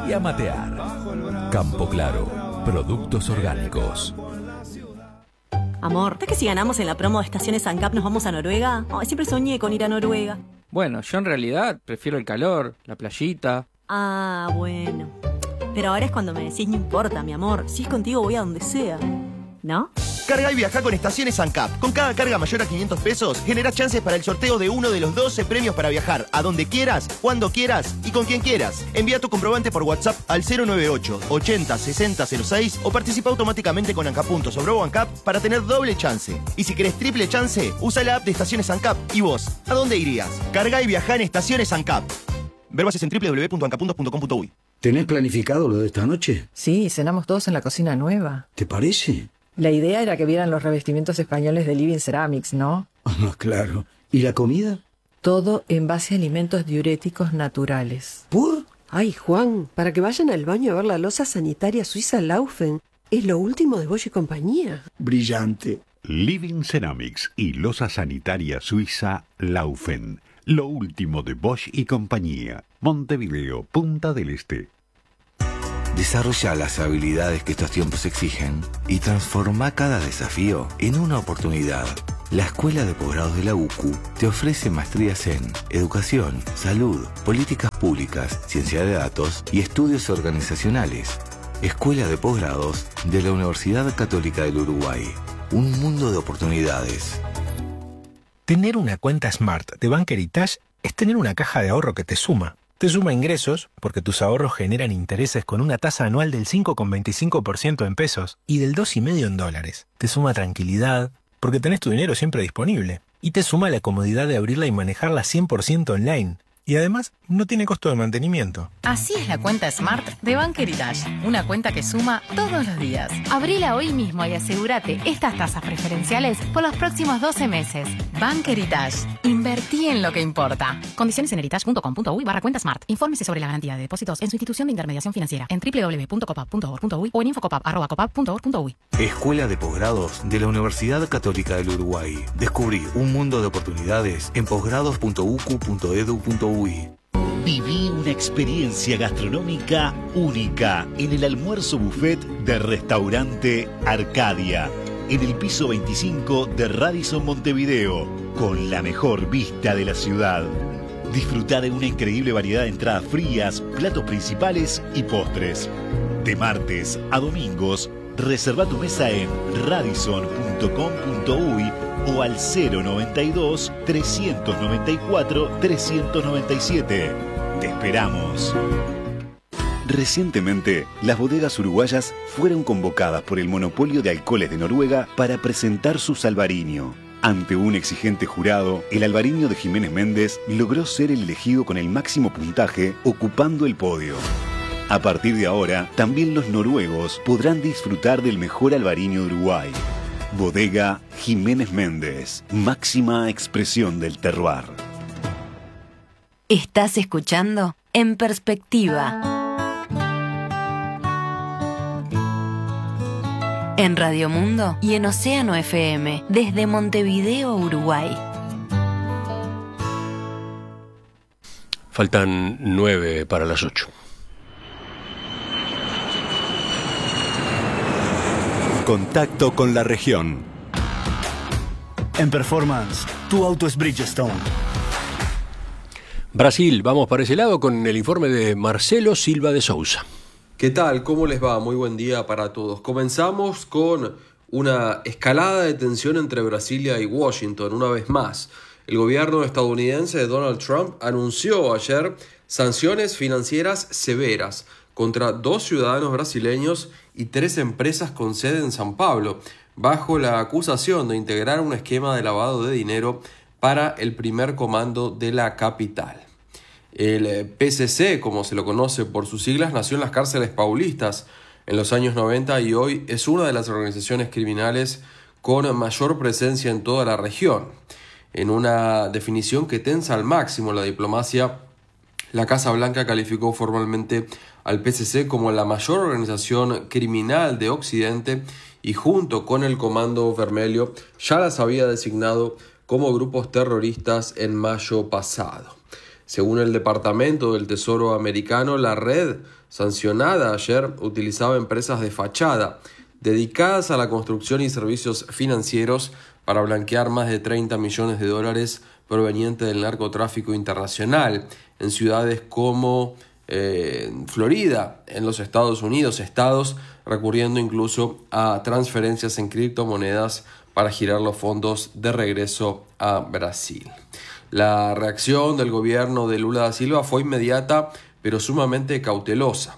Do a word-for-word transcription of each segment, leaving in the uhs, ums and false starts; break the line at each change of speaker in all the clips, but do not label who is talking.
y a matear. Campo Claro, productos orgánicos.
Amor, ¿verdad que si ganamos en la promo de Estaciones ANCAP nos vamos a Noruega? Oh, siempre soñé con ir a Noruega.
Bueno, yo en realidad prefiero el calor, la playita.
Ah, bueno. Pero ahora es cuando me decís, no importa, mi amor. Si es contigo voy a donde sea. ¿No?
Carga y viaja con Estaciones ANCAP. Con cada carga mayor a quinientos pesos, generás chances para el sorteo de uno de los doce premios para viajar a donde quieras, cuando quieras y con quien quieras. Envía tu comprobante por WhatsApp al cero noventa y ocho, ochenta, sesenta cero seis o participa automáticamente con ANCAP puntos o Globo ANCAP para tener doble chance. Y si querés triple chance, usa la app de Estaciones ANCAP. ¿Y vos? ¿A dónde irías? Carga y viaja en Estaciones ANCAP. Ver bases en doble u doble u doble u punto ancapuntos punto com punto uy.
¿Tenés planificado lo de esta noche?
Sí, cenamos todos en la cocina nueva.
¿Te parece?
La idea era que vieran los revestimientos españoles de Living Ceramics, ¿no?
Ah, claro. ¿Y la comida?
Todo en base a alimentos diuréticos naturales.
¿Por?
Ay, Juan, para que vayan al baño a ver la loza sanitaria suiza Laufen. Es lo último de Bosch y compañía.
Brillante.
Living Ceramics y loza sanitaria suiza Laufen. Lo último de Bosch y compañía. Montevideo, Punta del Este.
Desarrolla las habilidades que estos tiempos exigen y transforma cada desafío en una oportunidad. La Escuela de Posgrados de la U C U te ofrece maestrías en Educación, Salud, Políticas Públicas, Ciencia de Datos y Estudios Organizacionales. Escuela de Posgrados de la Universidad Católica del Uruguay. Un mundo de oportunidades.
Tener una cuenta Smart de Bank Heritage es tener una caja de ahorro que te suma. Te suma ingresos, porque tus ahorros generan intereses con una tasa anual del cinco coma veinticinco por ciento en pesos y del dos coma cinco por ciento en dólares. Te suma tranquilidad, porque tenés tu dinero siempre disponible. Y te suma la comodidad de abrirla y manejarla cien por ciento online. Y además, no tiene costo de mantenimiento.
Así es la cuenta Smart de Bank Heritage. Una cuenta que suma todos los días. Abrila hoy mismo y asegúrate estas tasas preferenciales por los próximos doce meses. Bank Heritage. Invertí en lo que importa. Condiciones en heritage punto com punto uy barra cuenta Smart. Infórmese sobre la garantía de depósitos en su institución de intermediación financiera en doble u doble u doble u punto copap punto org punto uy o en infocopap arroba copap punto org punto uy.
Escuela de Posgrados de la Universidad Católica del Uruguay. Descubrí un mundo de oportunidades en posgrados punto u c u punto e d u punto uy.
Viví una experiencia gastronómica única en el almuerzo buffet de Restaurante Arcadia, en el piso veinticinco de Radisson Montevideo, con la mejor vista de la ciudad. Disfruta de una increíble variedad de entradas frías, platos principales y postres. De martes a domingos, reserva tu mesa en radisson punto com punto uy o al cero noventa y dos, trescientos noventa y cuatro, trescientos noventa y siete. Te esperamos. Recientemente, las bodegas uruguayas fueron convocadas por el Monopolio de Alcoholes de Noruega para presentar su Albariño. Ante un exigente jurado, el Albariño de Jiménez Méndez logró ser el elegido con el máximo puntaje, ocupando el podio. A partir de ahora, también los noruegos podrán disfrutar del mejor albariño de Uruguay. Bodega Jiménez Méndez, máxima expresión del terroir.
Estás escuchando En Perspectiva. En Radio Mundo y en Océano F M, desde Montevideo, Uruguay.
Faltan nueve para las ocho.
Contacto con la región.
En Performance, tu auto es Bridgestone.
Brasil, vamos para ese lado con el informe de Marcelo Silva de Sousa.
¿Qué tal? ¿Cómo les va? Muy buen día para todos. Comenzamos con una escalada de tensión entre Brasilia y Washington, una vez más. El gobierno estadounidense de Donald Trump anunció ayer sanciones financieras severas contra dos ciudadanos brasileños y tres empresas con sede en San Pablo, bajo la acusación de integrar un esquema de lavado de dinero para el primer comando de la capital. El P C C, como se lo conoce por sus siglas, nació en las cárceles paulistas en los años noventa y hoy es una de las organizaciones criminales con mayor presencia en toda la región. En una definición que tensa al máximo la diplomacia, la Casa Blanca calificó formalmente al P C C como la mayor organización criminal de Occidente y junto con el Comando Vermelho ya las había designado como grupos terroristas en mayo pasado. Según el Departamento del Tesoro americano, la red sancionada ayer utilizaba empresas de fachada dedicadas a la construcción y servicios financieros para blanquear más de treinta millones de dólares provenientes del narcotráfico internacional en ciudades como eh, Florida, en los Estados Unidos, estados recurriendo incluso a transferencias en criptomonedas para girar los fondos de regreso a Brasil. La reacción del gobierno de Lula da Silva fue inmediata, pero sumamente cautelosa.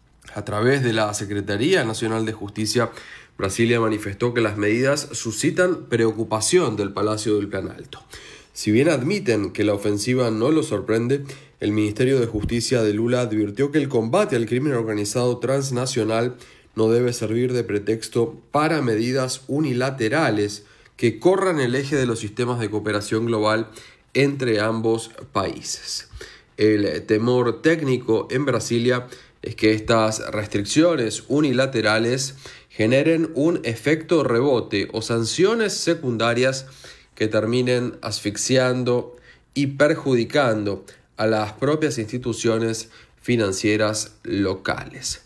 A través de la Secretaría Nacional de Justicia, Brasilia manifestó que las medidas suscitan preocupación del Palacio del Planalto. Si bien admiten que la ofensiva no los sorprende, el Ministerio de Justicia de Lula advirtió que el combate al crimen organizado transnacional no debe servir de pretexto para medidas unilaterales que corran el eje de los sistemas de cooperación global entre ambos países. El temor técnico en Brasilia es que estas restricciones unilaterales generen un efecto rebote o sanciones secundarias que terminen asfixiando y perjudicando a las propias instituciones financieras locales.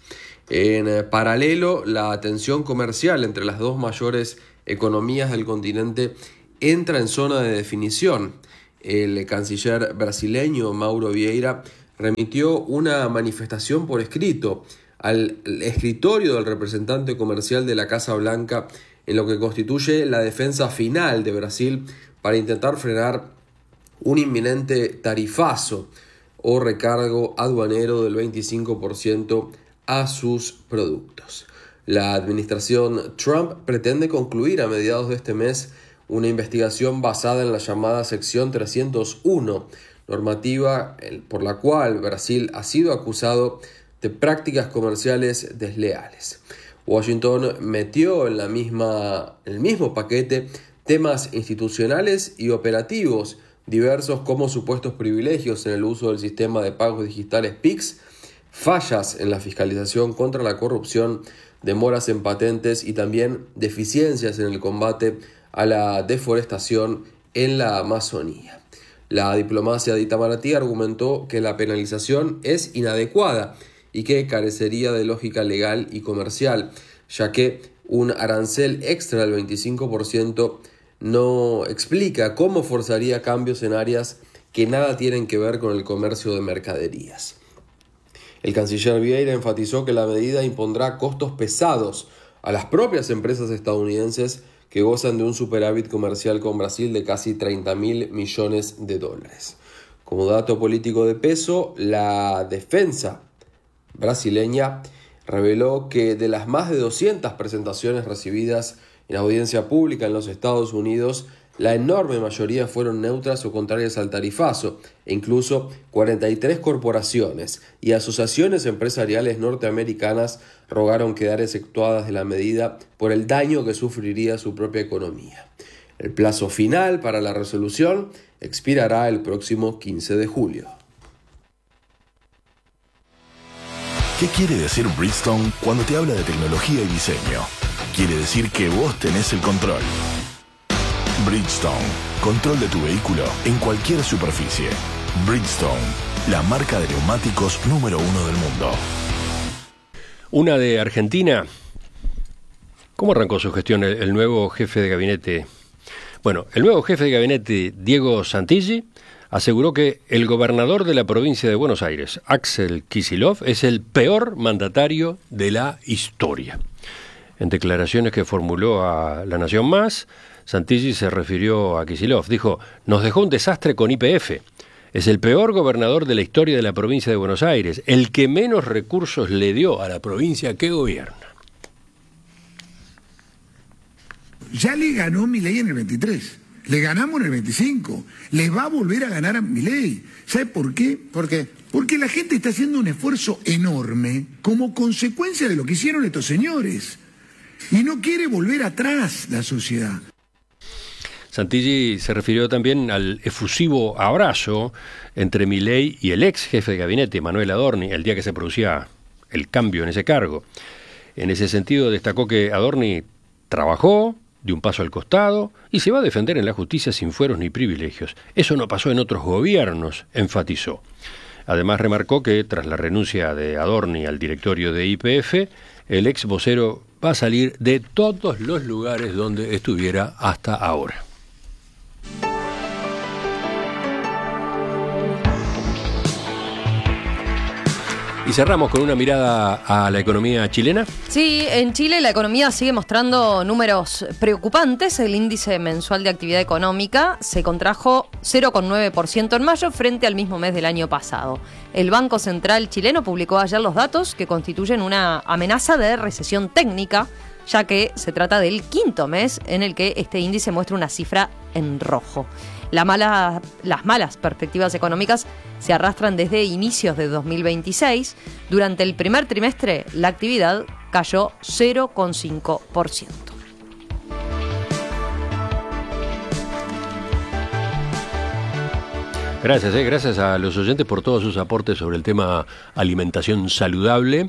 En paralelo, la tensión comercial entre las dos mayores economías del continente entra en zona de definición. El canciller brasileño Mauro Vieira remitió una manifestación por escrito al escritorio del representante comercial de la Casa Blanca en lo que constituye la defensa final de Brasil para intentar frenar un inminente tarifazo o recargo aduanero del veinticinco por ciento a sus productos. La administración Trump pretende concluir a mediados de este mes una investigación basada en la llamada sección trescientos uno, normativa por la cual Brasil ha sido acusado de prácticas comerciales desleales. Washington metió en la misma, en el mismo paquete temas institucionales y operativos diversos como supuestos privilegios en el uso del sistema de pagos digitales P I X, fallas en la fiscalización contra la corrupción, demoras en patentes y también deficiencias en el combate a la deforestación en la Amazonía. La diplomacia de Itamaraty argumentó que la penalización es inadecuada y que carecería de lógica legal y comercial, ya que un arancel extra del veinticinco por ciento no explica cómo forzaría cambios en áreas que nada tienen que ver con el comercio de mercaderías. El canciller Vieira enfatizó que la medida impondrá costos pesados a las propias empresas estadounidenses que gozan de un superávit comercial con Brasil de casi treinta mil millones de dólares. Como dato político de peso, la defensa brasileña reveló que de las más de doscientas presentaciones recibidas en audiencia pública en los Estados Unidos, la enorme mayoría fueron neutras o contrarias al tarifazo, e incluso cuarenta y tres corporaciones y asociaciones empresariales norteamericanas rogaron quedar exceptuadas de la medida por el daño que sufriría su propia economía. El plazo final para la resolución expirará el próximo quince de julio.
¿Qué quiere decir Bridgestone cuando te habla de tecnología y diseño? Quiere decir que vos tenés el control. Bridgestone, control de tu vehículo en cualquier superficie. Bridgestone, la marca de neumáticos número uno del mundo.
Una de Argentina. ¿Cómo arrancó su gestión el, el nuevo jefe de gabinete? Bueno, el nuevo jefe de gabinete, Diego Santilli, aseguró que el gobernador de la provincia de Buenos Aires, Axel Kicillof, es el peor mandatario de la historia. En declaraciones que formuló a La Nación Más, Santilli se refirió a Kicillof. Dijo, nos dejó un desastre con Y P F. Es el peor gobernador de la historia de la provincia de Buenos Aires, el que menos recursos le dio a la provincia que gobierna.
Ya le ganó Milei en el veintitrés. Le ganamos en el veinticinco. Le va a volver a ganar a Milei. ¿Sabe por qué? ¿Por qué? Porque la gente está haciendo un esfuerzo enorme como consecuencia de lo que hicieron estos señores. Y no quiere volver atrás la sociedad.
Santilli se refirió también al efusivo abrazo entre Milei y el ex jefe de gabinete, Manuel Adorni, el día que se producía el cambio en ese cargo. En ese sentido destacó que Adorni trabajó, de un paso al costado y se va a defender en la justicia sin fueros ni privilegios. Eso no pasó en otros gobiernos, enfatizó. Además remarcó que tras la renuncia de Adorni al directorio de Y P F, el ex vocero va a salir de todos los lugares donde estuviera hasta ahora. Y cerramos con una mirada a la economía chilena.
Sí, en Chile la economía sigue mostrando números preocupantes. El índice mensual de actividad económica se contrajo cero coma nueve por ciento en mayo frente al mismo mes del año pasado. El Banco Central chileno publicó ayer los datos que constituyen una amenaza de recesión técnica, ya que se trata del quinto mes en el que este índice muestra una cifra en rojo. La mala, las malas perspectivas económicas se arrastran desde inicios de dos mil veintiséis. Durante el primer trimestre, la actividad cayó cero coma cinco por ciento.
Gracias, eh, gracias a los oyentes por todos sus aportes sobre el tema alimentación saludable.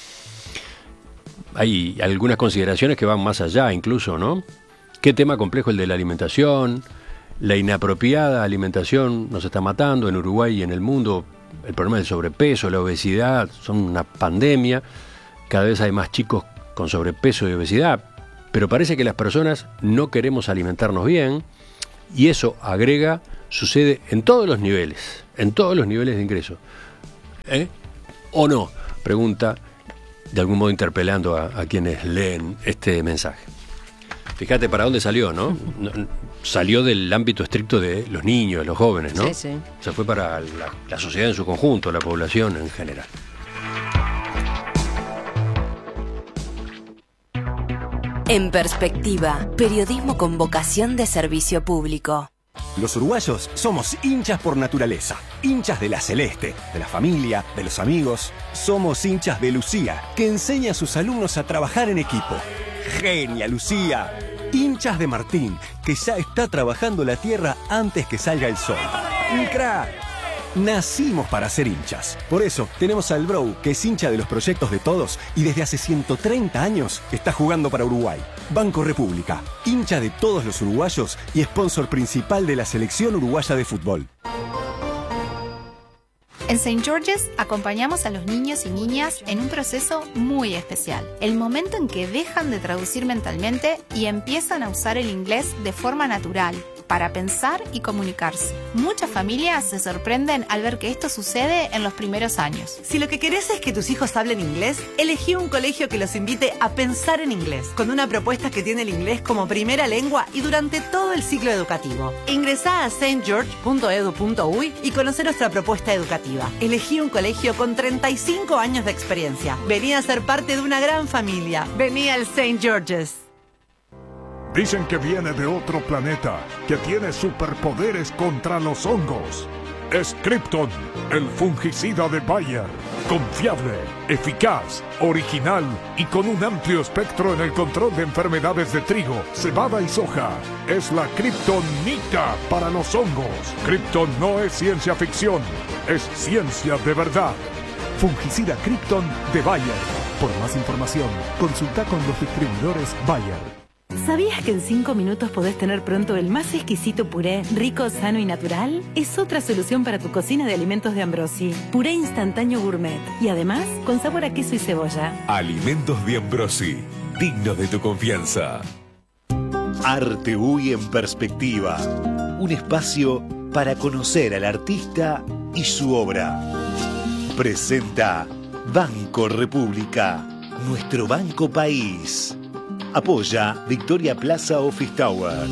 Hay algunas consideraciones que van más allá incluso, ¿no? Qué tema complejo el de la alimentación. La inapropiada alimentación nos está matando en Uruguay y en el mundo. El problema del sobrepeso, la obesidad, son una pandemia. Cada vez hay más chicos con sobrepeso y obesidad. Pero parece que las personas no queremos alimentarnos bien. Y eso, agrega, sucede en todos los niveles. En todos los niveles de ingreso. ¿Eh? ¿O no? Pregunta, de algún modo interpelando a, a quienes leen este mensaje. Fíjate para dónde salió, ¿no? no Salió del ámbito estricto de los niños, de los jóvenes, ¿no?
Sí, sí.
Se fue para la, la sociedad en su conjunto, la población en general.
En Perspectiva, periodismo con vocación de servicio público.
Los uruguayos somos hinchas por naturaleza, hinchas de la celeste, de la familia, de los amigos. Somos hinchas de Lucía, que enseña a sus alumnos a trabajar en equipo. ¡Genia, Lucía! Hinchas de Martín, que ya está trabajando la tierra antes que salga el sol. ¡Un crack! Nacimos para ser hinchas. Por eso tenemos al Brou, que es hincha de los proyectos de todos y desde hace ciento treinta años está jugando para Uruguay. Banco República, hincha de todos los uruguayos y sponsor principal de la selección uruguaya de fútbol.
En Saint George's acompañamos a los niños y niñas en un proceso muy especial. El momento en que dejan de traducir mentalmente y empiezan a usar el inglés de forma natural, para pensar y comunicarse. Muchas familias se sorprenden al ver que esto sucede en los primeros años.
Si lo que querés es que tus hijos hablen inglés, elegí un colegio que los invite a pensar en inglés, con una propuesta que tiene el inglés como primera lengua y durante todo el ciclo educativo. Ingresá a s t george punto e d u punto u y y conocer nuestra propuesta educativa. Elegí un colegio con treinta y cinco años de experiencia. Vení a ser parte de una gran familia. Vení al Saint George's.
Dicen que viene de otro planeta, que tiene superpoderes contra los hongos. Es Krypton, el fungicida de Bayer. Confiable, eficaz, original y con un amplio espectro en el control de enfermedades de trigo, cebada y soja. Es la Kryptonita para los hongos. Krypton no es ciencia ficción, es ciencia de verdad. Fungicida Krypton de Bayer. Por más información, consulta con los distribuidores Bayer.
¿Sabías que en cinco minutos podés tener pronto el más exquisito puré, rico, sano y natural? Es otra solución para tu cocina de alimentos de Ambrosi. Puré instantáneo gourmet. Y además, con sabor a queso y cebolla.
Alimentos de Ambrosi. Dignos de tu confianza.
Arte U Y en Perspectiva. Un espacio para conocer al artista y su obra. Presenta Banco República. Nuestro banco país. Apoya Victoria Plaza Office Tower.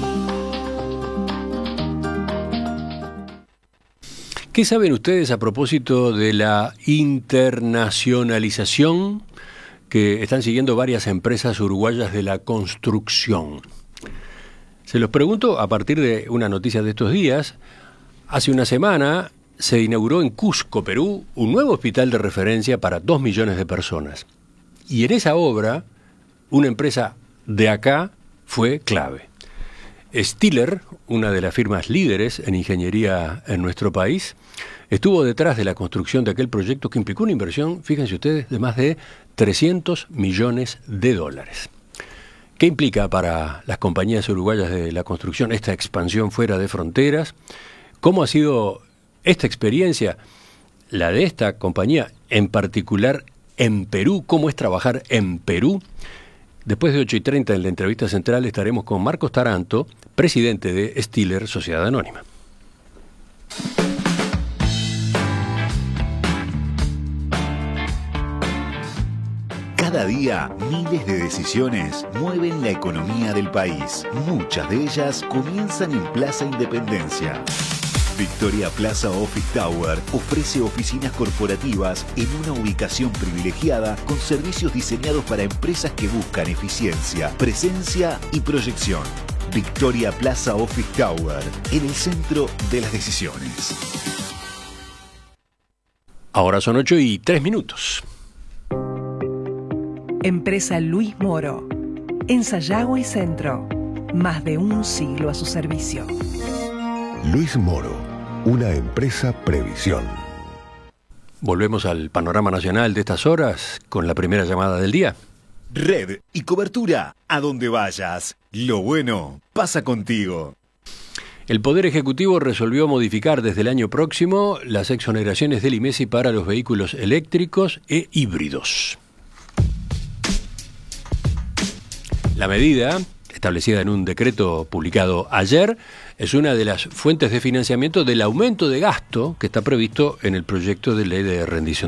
¿Qué saben ustedes a propósito de la internacionalización que están siguiendo varias empresas uruguayas de la construcción? Se los pregunto a partir de una noticia de estos días. Hace una semana se inauguró en Cusco, Perú, un nuevo hospital de referencia para dos millones de personas. Y en esa obra, una empresa de acá fue clave. Stiller, una de las firmas líderes en ingeniería en nuestro país, estuvo detrás de la construcción de aquel proyecto que implicó una inversión, fíjense ustedes, de más de trescientos millones de dólares. ¿Qué implica para las compañías uruguayas de la construcción esta expansión fuera de fronteras? ¿Cómo ha sido esta experiencia, la de esta compañía, en particular en Perú? ¿Cómo es trabajar en Perú? Después de ocho y treinta en la entrevista central estaremos con Marcos Taranto, presidente de Stiller Sociedad Anónima.
Cada día, miles de decisiones mueven la economía del país. Muchas de ellas comienzan en Plaza Independencia. Victoria Plaza Office Tower ofrece oficinas corporativas en una ubicación privilegiada con servicios diseñados para empresas que buscan eficiencia, presencia y proyección. Victoria Plaza Office Tower, en el centro de las decisiones.
Ahora son ocho y tres minutos.
Empresa Luis Moro. En Sayago y Centro. Más de un siglo a su servicio.
Luis Moro, una empresa Previsión.
Volvemos al panorama nacional de estas horas con la primera llamada del día.
Red y cobertura a donde vayas. Lo bueno pasa contigo.
El Poder Ejecutivo resolvió modificar desde el año próximo las exoneraciones del I M E S I para los vehículos eléctricos e híbridos. La medida, establecida en un decreto publicado ayer, es una de las fuentes de financiamiento del aumento de gasto que está previsto en el proyecto de ley de rendición